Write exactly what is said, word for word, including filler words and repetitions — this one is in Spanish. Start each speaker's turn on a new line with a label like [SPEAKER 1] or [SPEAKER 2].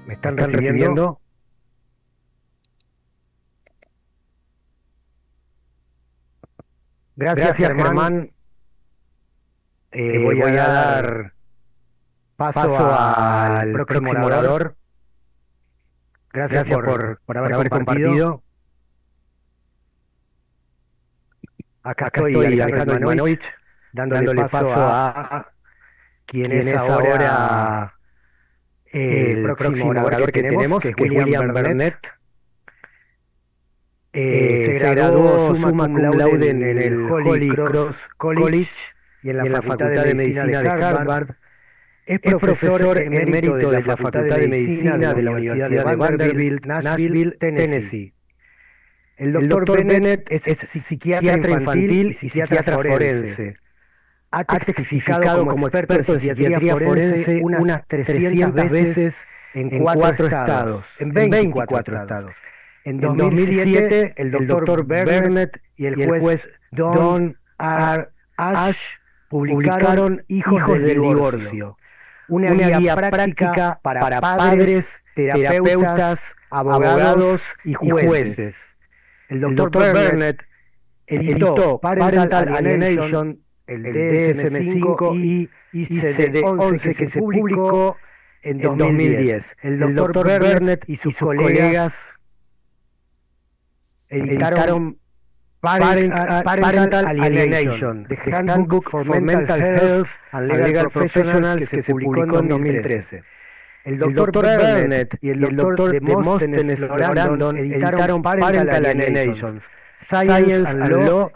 [SPEAKER 1] ¿Me están recibiendo? Gracias,
[SPEAKER 2] Gracias,
[SPEAKER 1] Germán.
[SPEAKER 2] Germán.
[SPEAKER 1] Eh,
[SPEAKER 2] Eh,
[SPEAKER 1] voy a
[SPEAKER 2] voy a
[SPEAKER 1] dar
[SPEAKER 2] dar
[SPEAKER 1] paso
[SPEAKER 2] paso
[SPEAKER 1] al
[SPEAKER 2] al
[SPEAKER 1] próximo
[SPEAKER 2] próximo
[SPEAKER 1] orador.
[SPEAKER 2] orador.
[SPEAKER 1] Gracias
[SPEAKER 2] Gracias
[SPEAKER 1] por,
[SPEAKER 2] por,
[SPEAKER 1] por haber
[SPEAKER 2] por haber
[SPEAKER 1] compartido.
[SPEAKER 2] compartido.
[SPEAKER 1] Acá
[SPEAKER 2] Acá
[SPEAKER 1] estoy,
[SPEAKER 2] estoy,
[SPEAKER 1] Alejandro
[SPEAKER 2] Alejandro
[SPEAKER 1] Ivanovich,
[SPEAKER 2] Ivanovich,
[SPEAKER 1] dándole
[SPEAKER 2] dándole
[SPEAKER 1] paso
[SPEAKER 2] paso
[SPEAKER 1] a
[SPEAKER 2] a
[SPEAKER 1] quien
[SPEAKER 2] quien
[SPEAKER 1] es
[SPEAKER 2] es
[SPEAKER 1] ahora
[SPEAKER 2] ahora
[SPEAKER 1] el
[SPEAKER 2] el
[SPEAKER 1] próximo
[SPEAKER 2] próximo
[SPEAKER 1] orador que
[SPEAKER 2] orador que
[SPEAKER 1] tenemos, que
[SPEAKER 2] tenemos,
[SPEAKER 1] es
[SPEAKER 2] que es
[SPEAKER 1] William
[SPEAKER 2] William
[SPEAKER 1] Bernet.
[SPEAKER 2] Bernet.
[SPEAKER 1] Eh,
[SPEAKER 2] Eh,
[SPEAKER 1] se
[SPEAKER 2] se
[SPEAKER 1] graduó
[SPEAKER 2] graduó
[SPEAKER 1] summa
[SPEAKER 2] summa
[SPEAKER 1] cum
[SPEAKER 2] cum
[SPEAKER 1] laude
[SPEAKER 2] laude
[SPEAKER 1] en
[SPEAKER 2] en
[SPEAKER 1] el
[SPEAKER 2] el
[SPEAKER 1] Holy
[SPEAKER 2] Holy
[SPEAKER 1] Cross
[SPEAKER 2] Cross
[SPEAKER 1] College
[SPEAKER 2] College
[SPEAKER 1] y en la
[SPEAKER 2] y en la
[SPEAKER 1] Facultad de
[SPEAKER 2] Facultad de
[SPEAKER 1] Medicina de
[SPEAKER 2] Medicina de
[SPEAKER 1] Harvard.
[SPEAKER 2] Harvard.
[SPEAKER 1] Es
[SPEAKER 2] Es
[SPEAKER 1] profesor
[SPEAKER 2] profesor
[SPEAKER 1] emérito de
[SPEAKER 2] emérito
[SPEAKER 1] la
[SPEAKER 2] de la
[SPEAKER 1] Facultad de
[SPEAKER 2] Facultad de
[SPEAKER 1] Medicina de
[SPEAKER 2] Medicina
[SPEAKER 1] la
[SPEAKER 2] de la
[SPEAKER 1] Universidad de
[SPEAKER 2] Universidad de
[SPEAKER 1] Vanderbilt,
[SPEAKER 2] Vanderbilt,
[SPEAKER 1] Nashville,
[SPEAKER 2] Nashville,
[SPEAKER 1] Tennessee.
[SPEAKER 2] Tennessee.
[SPEAKER 1] El
[SPEAKER 2] El
[SPEAKER 1] doctor
[SPEAKER 2] doctor
[SPEAKER 1] Bennett
[SPEAKER 2] Bennett
[SPEAKER 1] es
[SPEAKER 2] es
[SPEAKER 1] psiquiatra
[SPEAKER 2] psiquiatra
[SPEAKER 1] infantil y
[SPEAKER 2] infantil y
[SPEAKER 1] psiquiatra
[SPEAKER 2] psiquiatra
[SPEAKER 1] forense.
[SPEAKER 2] forense.
[SPEAKER 1] Ha
[SPEAKER 2] Ha
[SPEAKER 1] testificado
[SPEAKER 2] testificado
[SPEAKER 1] como
[SPEAKER 2] como
[SPEAKER 1] experto en
[SPEAKER 2] experto en
[SPEAKER 1] psiquiatría
[SPEAKER 2] psiquiatría
[SPEAKER 1] forense
[SPEAKER 2] forense
[SPEAKER 1] unas
[SPEAKER 2] unas
[SPEAKER 1] trescientas
[SPEAKER 2] trescientas
[SPEAKER 1] veces
[SPEAKER 2] veces
[SPEAKER 1] en
[SPEAKER 2] en
[SPEAKER 1] cuatro
[SPEAKER 2] cuatro
[SPEAKER 1] estados,
[SPEAKER 2] estados,
[SPEAKER 1] en
[SPEAKER 2] en
[SPEAKER 1] veinticuatro
[SPEAKER 2] veinticuatro
[SPEAKER 1] estados.
[SPEAKER 2] estados.
[SPEAKER 1] En
[SPEAKER 2] En
[SPEAKER 1] dos mil siete,
[SPEAKER 2] dos mil siete,
[SPEAKER 1] el
[SPEAKER 2] el
[SPEAKER 1] doctor
[SPEAKER 2] doctor
[SPEAKER 1] Burnett
[SPEAKER 2] Burnett
[SPEAKER 1] y el
[SPEAKER 2] y el
[SPEAKER 1] juez
[SPEAKER 2] juez
[SPEAKER 1] Don
[SPEAKER 2] Don
[SPEAKER 1] R.
[SPEAKER 2] R.
[SPEAKER 1] Ash
[SPEAKER 2] Ash
[SPEAKER 1] publicaron
[SPEAKER 2] publicaron
[SPEAKER 1] Hijos
[SPEAKER 2] Hijos
[SPEAKER 1] del
[SPEAKER 2] del
[SPEAKER 1] Divorcio,
[SPEAKER 2] Divorcio,
[SPEAKER 1] una
[SPEAKER 2] una
[SPEAKER 1] guía
[SPEAKER 2] guía
[SPEAKER 1] práctica
[SPEAKER 2] práctica
[SPEAKER 1] para
[SPEAKER 2] para
[SPEAKER 1] padres,
[SPEAKER 2] padres,
[SPEAKER 1] terapeutas,
[SPEAKER 2] terapeutas,
[SPEAKER 1] abogados
[SPEAKER 2] abogados
[SPEAKER 1] y
[SPEAKER 2] y
[SPEAKER 1] jueces.
[SPEAKER 2] jueces.
[SPEAKER 1] El
[SPEAKER 2] El
[SPEAKER 1] doctor
[SPEAKER 2] doctor
[SPEAKER 1] Burnett
[SPEAKER 2] Burnett
[SPEAKER 1] editó
[SPEAKER 2] editó
[SPEAKER 1] Parental
[SPEAKER 2] Parental
[SPEAKER 1] Alienation,
[SPEAKER 2] Alienation,
[SPEAKER 1] el
[SPEAKER 2] el D S
[SPEAKER 1] D S M
[SPEAKER 2] M
[SPEAKER 1] cinco
[SPEAKER 2] cinco
[SPEAKER 1] y
[SPEAKER 2] y
[SPEAKER 1] I C D
[SPEAKER 2] I C D
[SPEAKER 1] once que
[SPEAKER 2] once
[SPEAKER 1] se
[SPEAKER 2] que se
[SPEAKER 1] publicó
[SPEAKER 2] publicó
[SPEAKER 1] en
[SPEAKER 2] en
[SPEAKER 1] dos mil diez.
[SPEAKER 2] dos mil diez.
[SPEAKER 1] El
[SPEAKER 2] El
[SPEAKER 1] doctor
[SPEAKER 2] doctor
[SPEAKER 1] Burnett
[SPEAKER 2] Burnett
[SPEAKER 1] y
[SPEAKER 2] y
[SPEAKER 1] sus
[SPEAKER 2] sus
[SPEAKER 1] colegas
[SPEAKER 2] colegas
[SPEAKER 1] editaron
[SPEAKER 2] editaron
[SPEAKER 1] Parent-
[SPEAKER 2] Parent-
[SPEAKER 1] uh,
[SPEAKER 2] uh,
[SPEAKER 1] Parental
[SPEAKER 2] Parental
[SPEAKER 1] Alienation,
[SPEAKER 2] Alienation,
[SPEAKER 1] The
[SPEAKER 2] The
[SPEAKER 1] Handbook
[SPEAKER 2] Handbook
[SPEAKER 1] for
[SPEAKER 2] for
[SPEAKER 1] Mental
[SPEAKER 2] Mental
[SPEAKER 1] Health
[SPEAKER 2] Health
[SPEAKER 1] and
[SPEAKER 2] and
[SPEAKER 1] Legal
[SPEAKER 2] Legal
[SPEAKER 1] Professionals, que
[SPEAKER 2] Professionals,
[SPEAKER 1] se
[SPEAKER 2] que se
[SPEAKER 1] publicó en
[SPEAKER 2] publicó en
[SPEAKER 1] dos mil trece.
[SPEAKER 2] dos mil trece.
[SPEAKER 1] El
[SPEAKER 2] El
[SPEAKER 1] doctor
[SPEAKER 2] doctor
[SPEAKER 1] Burnett
[SPEAKER 2] Burnett
[SPEAKER 1] y el
[SPEAKER 2] y el
[SPEAKER 1] doctor
[SPEAKER 2] doctor
[SPEAKER 1] Demóstenes
[SPEAKER 2] Demóstenes
[SPEAKER 1] Lorandon
[SPEAKER 2] Lorandon
[SPEAKER 1] editaron
[SPEAKER 2] editaron
[SPEAKER 1] Parental
[SPEAKER 2] Parental
[SPEAKER 1] Alienations,
[SPEAKER 2] Alienations,
[SPEAKER 1] Science
[SPEAKER 2] Science
[SPEAKER 1] and
[SPEAKER 2] and
[SPEAKER 1] Law
[SPEAKER 2] Law